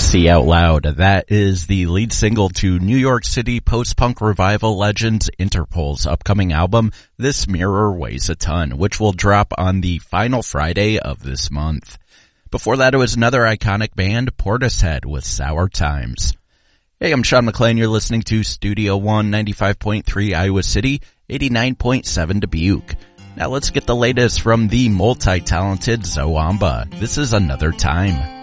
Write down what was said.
See Out Loud. That is the lead single to New York City post-punk revival legends Interpol's upcoming album, This Mirror Weighs a Ton, which will drop on the final Friday of this month. Before that, it was another iconic band, Portishead, with Sour Times. Hey, I'm Sean McClain. You're listening to Studio One, 95.3 Iowa City, 89.7 Dubuque. Now let's get the latest from the multi-talented Zoamba. This is Another Time.